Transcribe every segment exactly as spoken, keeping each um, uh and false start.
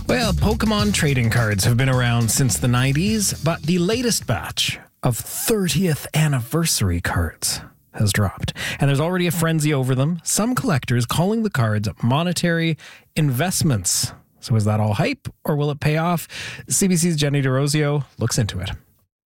Well, Pokemon trading cards have been around since the nineties, but the latest batch of thirtieth anniversary cards has dropped. And there's already a frenzy over them. Some collectors calling the cards monetary investments. So is that all hype, or will it pay off? C B C's Jenny DeRosio looks into it.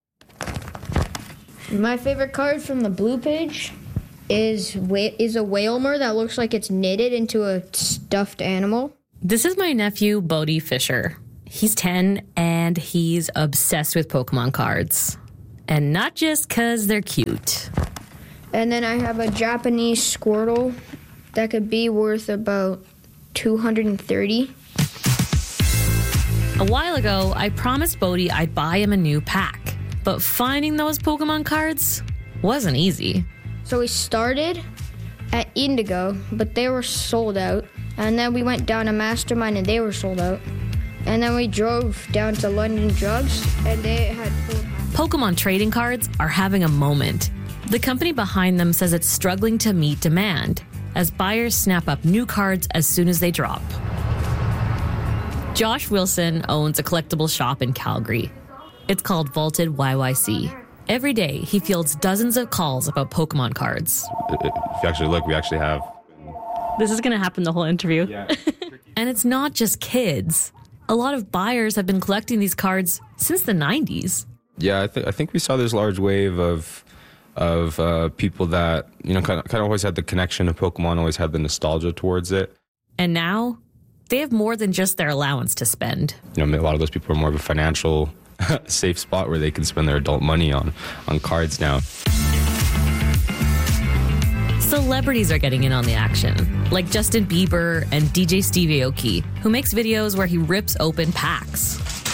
My favorite card from the blue page is is a Wailmer that looks like it's knitted into a stuffed animal. This is my nephew, Bodhi Fisher. He's ten, and he's obsessed with Pokemon cards. And not just because they're cute. And then I have a Japanese Squirtle that could be worth about two hundred thirty. A while ago, I promised Bodhi I'd buy him a new pack. But finding those Pokemon cards wasn't easy. So we started at Indigo, but they were sold out. And then we went down to Mastermind, and they were sold out. And then we drove down to London Drugs, and they had full. Pokemon trading cards are having a moment. The company behind them says it's struggling to meet demand as buyers snap up new cards as soon as they drop. Josh Wilson owns a collectible shop in Calgary. It's called Vaulted Y Y C. Every day, he fields dozens of calls about Pokemon cards. If you actually look, we actually have... This is going to happen the whole interview. Yeah. And it's not just kids. A lot of buyers have been collecting these cards since the nineties. Yeah, I, th- I think we saw this large wave of of uh, people that, you know, kind of, kind of always had the connection to Pokemon, always had the nostalgia towards it. And now, they have more than just their allowance to spend. You know, a lot of those people are more of a financial safe spot where they can spend their adult money on, on cards now. Celebrities are getting in on the action, like Justin Bieber and D J Steve Aoki, who makes videos where he rips open packs.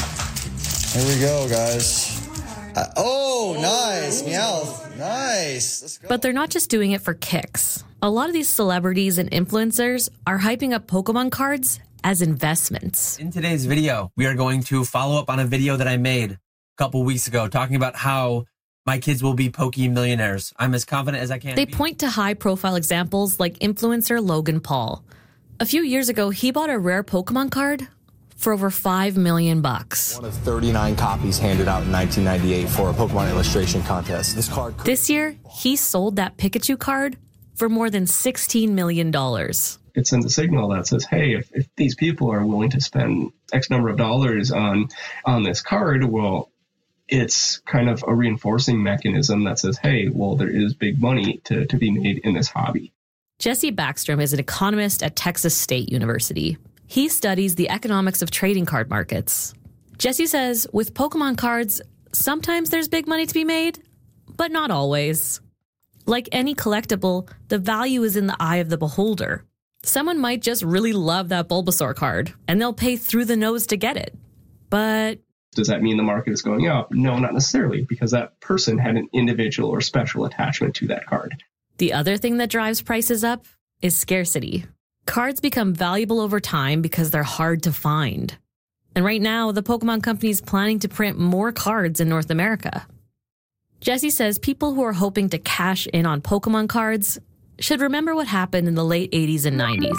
Here we go, guys. Uh, oh, nice. Meowth. Nice. Let's go. But they're not just doing it for kicks. A lot of these celebrities and influencers are hyping up Pokemon cards as investments. In today's video, we are going to follow up on a video that I made a couple weeks ago talking about how my kids will be Poke millionaires. I'm as confident as I can They be. point to high-profile examples like influencer Logan Paul. A few years ago, he bought a rare Pokemon card for over five million bucks. One of thirty-nine copies handed out in nineteen ninety-eight for a Pokemon illustration contest. This card. Could- This year, he sold that Pikachu card for more than sixteen million dollars. It sends a signal that says, hey, if, if these people are willing to spend X number of dollars on on this card, well, it's kind of a reinforcing mechanism that says, hey, well, there is big money to, to be made in this hobby. Jesse Backstrom is an economist at Texas State University. He studies the economics of trading card markets. Jesse says with Pokemon cards, sometimes there's big money to be made, but not always. Like any collectible, the value is in the eye of the beholder. Someone might just really love that Bulbasaur card, and they'll pay through the nose to get it. But Does that mean the market is going up? No, not necessarily, because that person had an individual or special attachment to that card. the other thing that drives prices up is scarcity. Cards become valuable over time because they're hard to find. And right now, the Pokemon Company is planning to print more cards in North America. Jesse says people who are hoping to cash in on Pokemon cards should remember what happened in the late eighties and nineties.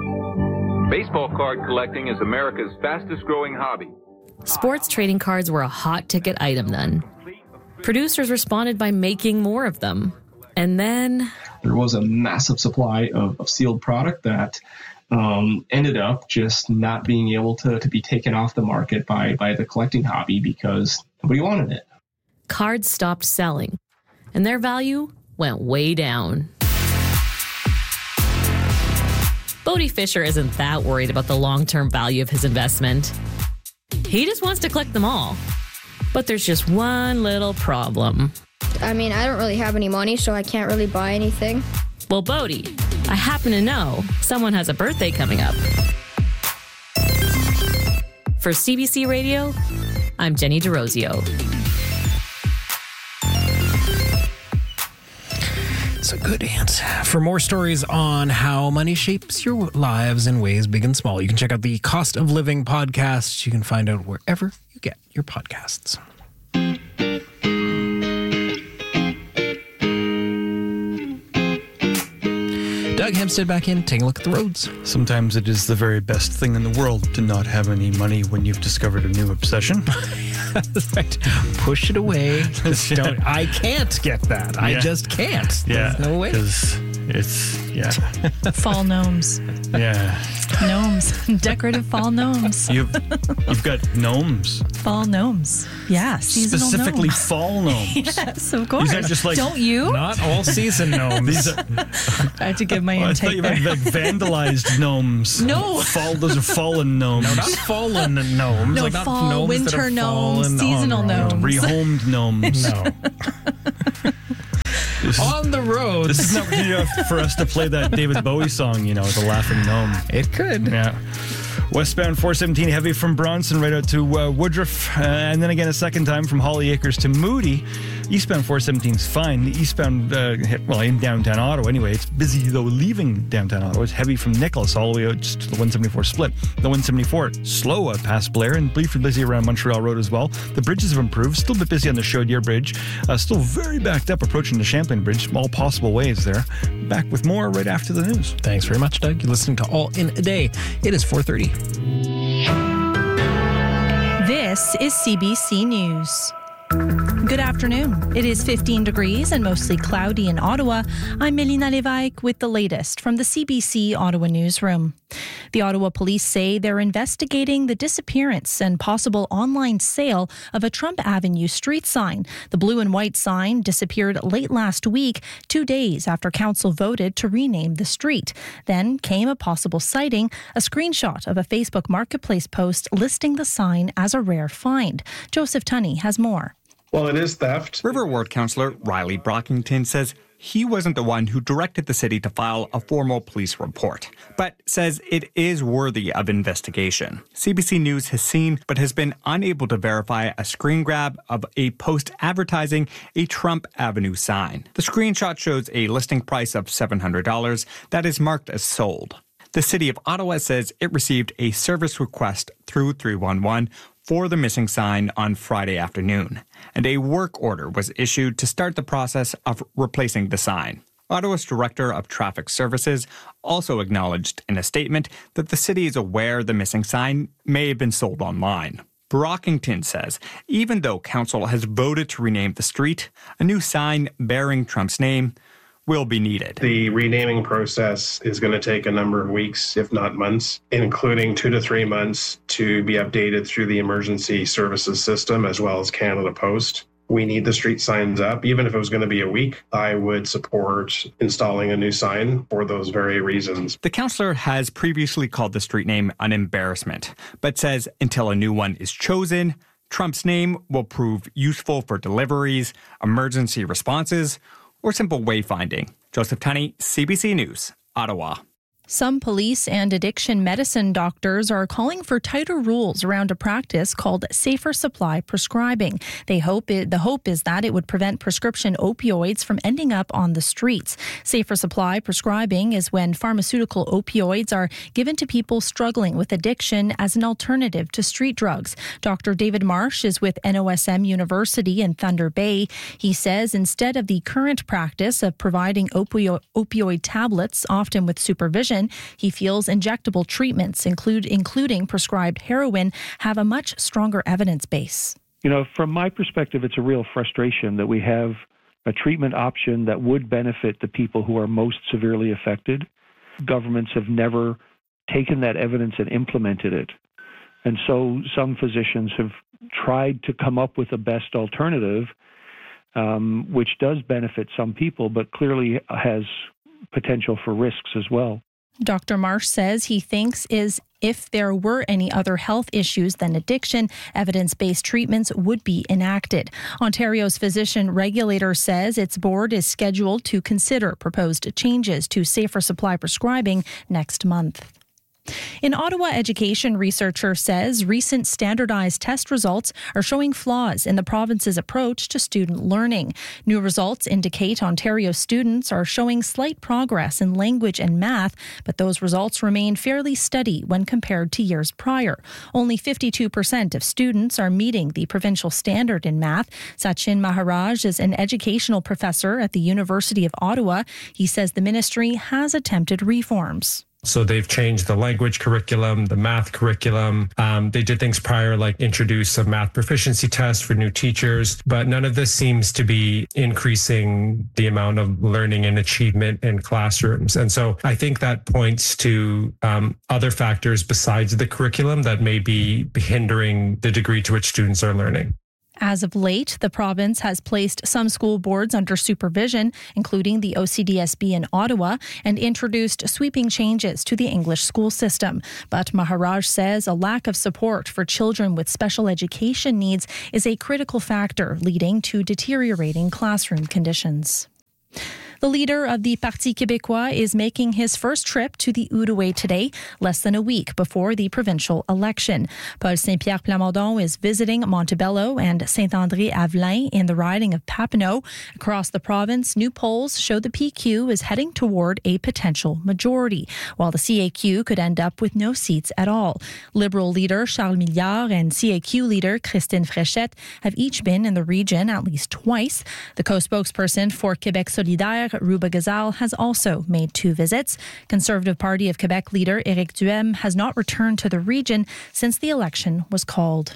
Baseball card collecting is America's fastest growing hobby. Sports trading cards were a hot ticket item then. Producers responded by making more of them. And then There was a massive supply of, of sealed product that um, ended up just not being able to, to be taken off the market by, by the collecting hobby because nobody wanted it. cards stopped selling, and their value went way down. Bodhi Fisher isn't that worried about the long-term value of his investment. He just wants to collect them all. But there's just one little problem. I mean, I don't really have any money, so I can't really buy anything. Well, Bodhi, I happen to know someone has a birthday coming up. For C B C Radio, I'm Jenny DeRosio. It's a good answer. For more stories on how money shapes your lives in ways big and small, you can check out the Cost of Living podcast. You can find out wherever you get your podcasts. Doug Hempstead back in, taking a look at the roads. Sometimes it is the very best thing in the world to not have any money when you've discovered a new obsession. Right. Push it away. Just don't, I can't get that. Yeah. I just can't. Yeah. There's no way. Because it's, yeah. Fall gnomes. Yeah. Gnomes. Decorative fall gnomes. You've, you've got gnomes. Fall gnomes. Yeah. Seasonal Specifically gnomes. fall gnomes. Yes, of course. These are just like, don't you? Not all season gnomes. These are, I had to give my well, I intake thought you there. meant like vandalized gnomes. No. Fall, those are fallen gnomes. No, not fallen gnomes. No, like not fall, gnomes winter that are gnomes, fallen seasonal on the road. gnomes. Rehomed gnomes. No. This is, on the road. this is an opportunity for us to play that David Bowie song, you know, The Laughing Gnome. It could. Yeah. Westbound four seventeen heavy from Bronson right out to uh, Woodruff, uh, and then again a second time from Holly Acres to Moody. Eastbound four seventeen is fine. The eastbound, uh, well, in downtown Ottawa anyway, it's busy though leaving downtown Ottawa. It's heavy from Nicholas all the way out just to the one seventy-four split. The one seventy-four slow out past Blair and briefly busy around Montreal Road as well. The bridges have improved. Still a bit busy on the Chaudière Bridge. Uh, still very backed up approaching the Champlain Bridge. All possible ways there. Back with more right after the news. Thanks very much, Doug. You're listening to All in a Day. It is four thirty. This is C B C News. Good afternoon. It is fifteen degrees and mostly cloudy in Ottawa. I'm Melina Lévesque with the latest from the C B C Ottawa newsroom. The Ottawa police say they're investigating the disappearance and possible online sale of a Trump Avenue street sign. The blue and white sign disappeared late last week, two days after council voted to rename the street. Then came a possible sighting, a screenshot of a Facebook Marketplace post listing the sign as a rare find. Joseph Tunney has more. Well, it is theft. River Ward Councillor Riley Brockington says he wasn't the one who directed the city to file a formal police report, but says it is worthy of investigation. C B C News has seen but has been unable to verify a screen grab of a post advertising a Trump Avenue sign. The screenshot shows a listing price of seven hundred dollars that is marked as sold. The City of Ottawa says it received a service request through three one one for the missing sign on Friday afternoon, and a work order was issued to start the process of replacing the sign. Ottawa's Director of Traffic Services also acknowledged in a statement that the city is aware the missing sign may have been sold online. Brockington says even though council has voted to rename the street, a new sign bearing Trump's name will be needed. The renaming process is going to take a number of weeks, if not months, including two to three months to be updated through the emergency services system as well as Canada Post. We need the street signs up. Even if it was going to be a week, I would support installing a new sign for those very reasons. The councillor has previously called the street name an embarrassment, but says until a new one is chosen, Trump's name will prove useful for deliveries, emergency responses, or simple wayfinding. Joseph Tunney, C B C News, Ottawa. Some police and addiction medicine doctors are calling for tighter rules around a practice called safer supply prescribing. They hope it, the hope is that it would prevent prescription opioids from ending up on the streets. Safer supply prescribing is when pharmaceutical opioids are given to people struggling with addiction as an alternative to street drugs. Doctor David Marsh is with N O S M University in Thunder Bay. He says instead of the current practice of providing opio- opioid tablets, often with supervision, he feels injectable treatments, include, including prescribed heroin, have a much stronger evidence base. You know, from my perspective, it's a real frustration that we have a treatment option that would benefit the people who are most severely affected. Governments have never taken that evidence and implemented it. And so some physicians have tried to come up with a best alternative, um, which does benefit some people, but clearly has potential for risks as well. Doctor Marsh says he thinks is if there were any other health issues than addiction, evidence-based treatments would be enacted. Ontario's physician regulator says its board is scheduled to consider proposed changes to safer supply prescribing next month. An Ottawa education researcher says recent standardized test results are showing flaws in the province's approach to student learning. New results indicate Ontario students are showing slight progress in language and math, but those results remain fairly steady when compared to years prior. Only fifty-two percent of students are meeting the provincial standard in math. Sachin Maharaj is an educational professor at the University of Ottawa. He says the ministry has attempted reforms. So they've changed the language curriculum, the math curriculum. Um, they did things prior, like introduce a math proficiency test for new teachers, but none of this seems to be increasing the amount of learning and achievement in classrooms. And so I think that points to um, other factors besides the curriculum that may be hindering the degree to which students are learning. As of late, the province has placed some school boards under supervision, including the O C D S B in Ottawa, and introduced sweeping changes to the English school system. But Maharaj says a lack of support for children with special education needs is a critical factor leading to deteriorating classroom conditions. The leader of the Parti Québécois is making his first trip to the Outaouais today, less than a week before the provincial election. Paul Saint-Pierre Plamondon is visiting Montebello and Saint-André-Avelin in the riding of Papineau. Across the province, new polls show the P Q is heading toward a potential majority, while the C A Q could end up with no seats at all. Liberal leader Charles Milliard and C A Q leader Christine Fréchette have each been in the region at least twice. The co-spokesperson for Québec Solidaire, Ruba Gazal, has also made two visits. Conservative Party of Quebec leader Éric Duhem has not returned to the region since the election was called.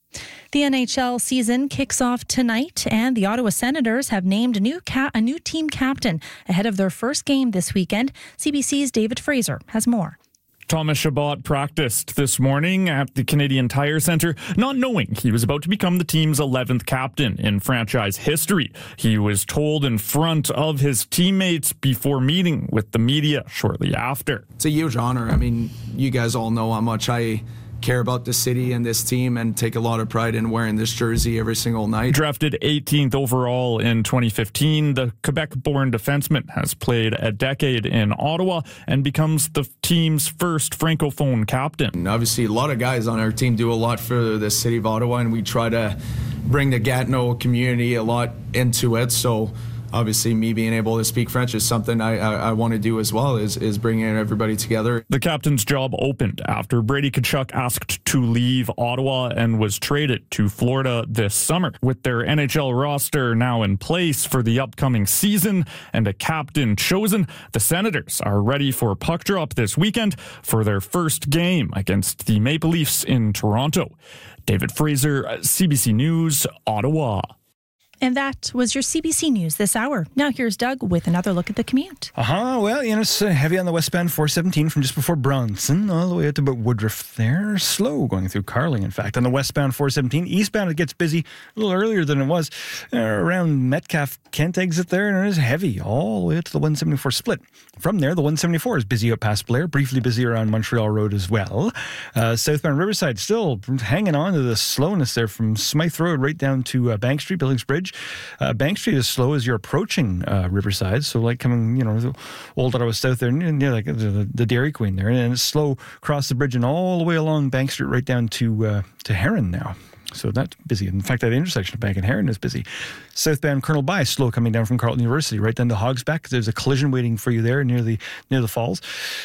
The N H L season kicks off tonight, and the Ottawa Senators have named a new ca- a new team captain ahead of their first game this weekend. C B C's David Fraser has more. Thomas Chabot practiced this morning at the Canadian Tire Centre, not knowing he was about to become the team's eleventh captain in franchise history. He was told in front of his teammates before meeting with the media shortly after. It's a huge honor. I mean, you guys all know how much I care about the city and this team and take a lot of pride in wearing this jersey every single night. Drafted eighteenth overall in twenty fifteen, the Quebec-born defenseman has played a decade in Ottawa and becomes the team's first Francophone captain. And obviously, a lot of guys on our team do a lot for the city of Ottawa, and we try to bring the Gatineau community a lot into it. So obviously, me being able to speak French is something I, I, I want to do as well, is, is bringing everybody together. The captain's job opened after Brady Tkachuk asked to leave Ottawa and was traded to Florida this summer. With their N H L roster now in place for the upcoming season and a captain chosen, the Senators are ready for puck drop this weekend for their first game against the Maple Leafs in Toronto. David Fraser, C B C News, Ottawa. And that was your C B C News this hour. Now here's Doug with another look at the commute. Uh-huh. Well, you know, it's uh, heavy on the westbound four seventeen from just before Bronson all the way out to about Woodruff there. Slow going through Carling, in fact. On the westbound four seventeen, eastbound it gets busy a little earlier than it was. Uh, around Metcalfe Kent exit there, and it is heavy all the way out to the one seventy-four split. From there, the one seventy-four is busy out past Blair, briefly busy around Montreal Road as well. Uh, southbound Riverside still hanging on to the slowness there from Smythe Road right down to uh, Bank Street, Billings Bridge. Uh, Bank Street is slow as you're approaching uh, Riverside, so like coming, you know, the old Ottawa South there, near like the, the Dairy Queen there, and it's slow across the bridge and all the way along Bank Street right down to uh, to Heron now. So that's busy. In fact, that intersection of Bank and Heron is busy. Southbound Colonel By slow coming down from Carleton University right down to Hogsback. There's a collision waiting for you there near the near the falls.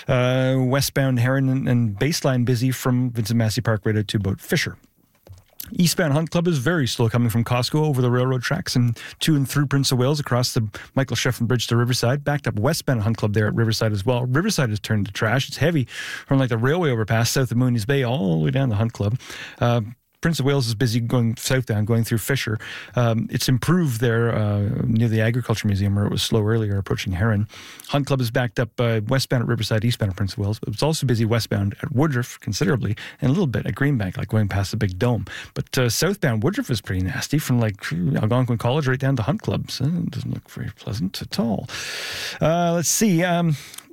Uh, westbound Heron and, and Baseline busy from Vincent Massey Park right out to about Fisher. Eastbound Hunt Club is very slow coming from Costco over the railroad tracks and to and through Prince of Wales across the Michael Sheffrin Bridge to Riverside. Backed up westbound Hunt Club there at Riverside as well. Riverside has turned to trash. It's heavy from like the railway overpass south of Mooney's Bay all the way down to Hunt Club. Uh, Prince of Wales is busy going southbound, going through Fisher. Um, it's improved there uh, near the Agriculture Museum where it was slow earlier, approaching Heron. Hunt Club is backed up uh, westbound at Riverside, eastbound at Prince of Wales. But it's also busy westbound at Woodruff considerably and a little bit at Greenbank, like going past the big dome. But uh, southbound Woodruff is pretty nasty from like Algonquin College right down to Hunt Club. So it doesn't look very pleasant at all. Uh, let's see. Um,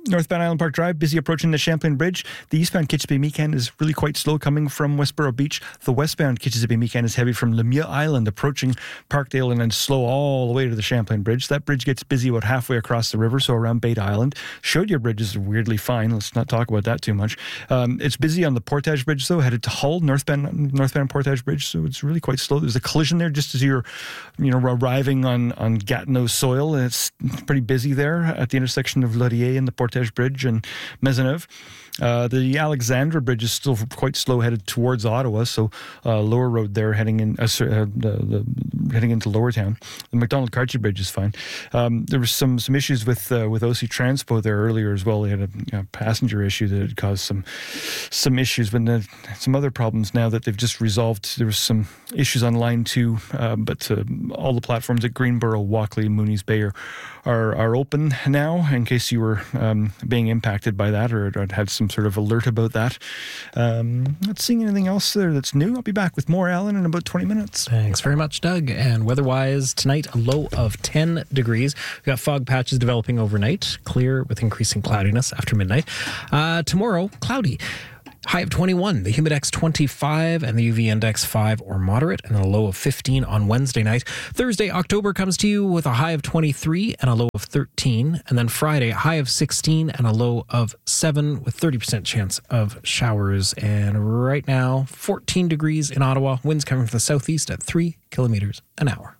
Northbound Island Park Drive, busy approaching the Champlain Bridge. The eastbound Kitchibé-Meekan is really quite slow coming from Westboro Beach. The westbound Kitchibé-Meekan is heavy from Lemieux Island, approaching Parkdale, and then slow all the way to the Champlain Bridge. That bridge gets busy about halfway across the river, so around Bait Island. Chaudière Bridge is weirdly fine. Let's not talk about that too much. Um, it's busy on the Portage Bridge, though, headed to Hull, northbound northbound Portage Bridge, so it's really quite slow. There's a collision there just as you're, you know, arriving on, on Gatineau soil, and it's pretty busy there at the intersection of Laurier and the Portage Bridge and Maisonneuve. Uh, the Alexandra Bridge is still quite slow headed towards Ottawa, so uh, Lower Road there heading in, uh, uh, the, the, heading into Lower Town. The McDonald Cartier Bridge is fine. Um, there was some some issues with uh, with O C Transpo there earlier as well. They had a you know, passenger issue that had caused some some issues, but then some other problems now that they've just resolved. There was some issues on line two, uh, but uh, all the platforms at Greenboro, Walkley, Mooney's Bay are, are are open now. In case you were um, being impacted by that or, or had some sort of alert about that. Um, not seeing anything else there that's new. I'll be back with more, Alan, in about twenty minutes. Thanks very much, Doug. And weather-wise, tonight, a low of ten degrees. We've got fog patches developing overnight, clear with increasing cloudiness after midnight. Uh, tomorrow, cloudy. High of twenty-one, the Humidex twenty-five, and the U V index five or moderate, and a low of fifteen on Wednesday night. Thursday, October comes to you with a high of twenty-three and a low of thirteen. And then Friday, a high of sixteen and a low of seven with thirty percent chance of showers. And right now, fourteen degrees in Ottawa. Winds coming from the southeast at three kilometers an hour.